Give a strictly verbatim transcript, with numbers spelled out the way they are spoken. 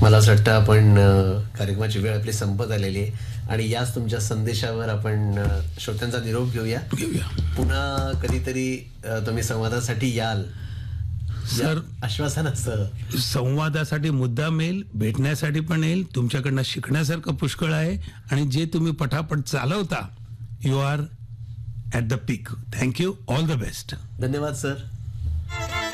मला असं वाटतं आपण अ, कार्यक्रमाची वेळ आपली संपत आलेली आहे आणि याच तुमच्या संदेशावर आपण अ, श्रोत्यांचा निरोप घेऊया. घेऊया पुन्हा कधीतरी अ, तुम्ही संवादासाठी याल सर. आश्वासनासह. संवादासाठी मुद्दाम येईल, भेटण्यासाठी पण येईल. तुमच्याकडनं शिकण्यासारखं पुष्कळ आहे आणि जे तुम्ही पटापट चालवता, you R at the peak. Thank you. All the best. धन्यवाद सर.